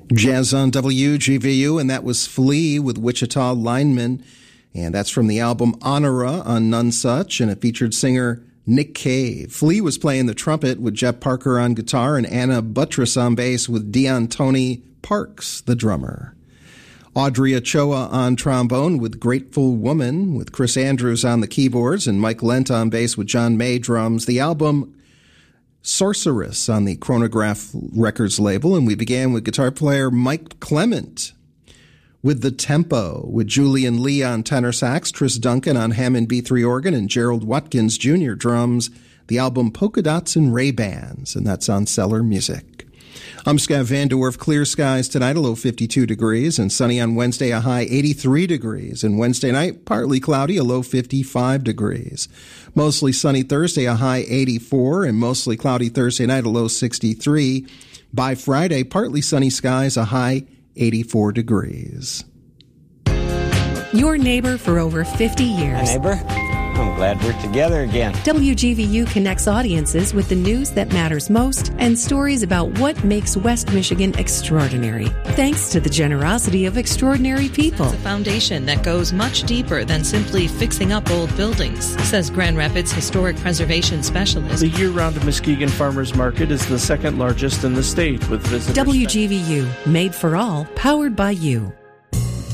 Jazz on WGVU, and that was Flea with Wichita Lineman. And that's from the album Honora on None Such, and it featured singer Nick Cave. Flea was playing the trumpet with Jeff Parker on guitar and Anna Buttress on bass with Dion Tony Parks, the drummer. Audrey Ochoa on trombone with Grateful Woman, with Chris Andrews on the keyboards and Mike Lent on bass with John May drums. The album Sorceress on the Chronograph Records label, and we began with guitar player Mike Clement with The Tempo, with Julian Lee on tenor sax, Tris Duncan on Hammond B3 organ, and Gerald Watkins Jr. drums. The album Polka Dots and Ray-Bans, and that's on Cellar Music. I'm Scott Van De Werf. Clear skies tonight, a low 52 degrees, and sunny on Wednesday, a high 83 degrees. And Wednesday night, partly cloudy, a low 55 degrees. Mostly sunny Thursday, a high 84, and mostly cloudy Thursday night, a low 63. By Friday, partly sunny skies, a high 84 degrees. Your neighbor for over 50 years. Hi, neighbor. I'm glad we're together again. WGVU connects audiences with the news that matters most and stories about what makes West Michigan extraordinary. Thanks to the generosity of extraordinary people. It's a foundation that goes much deeper than simply fixing up old buildings, says Grand Rapids Historic Preservation Specialist. The year-round Muskegon Farmers Market is the second largest in the state with visitors. WGVU, made for all, powered by you.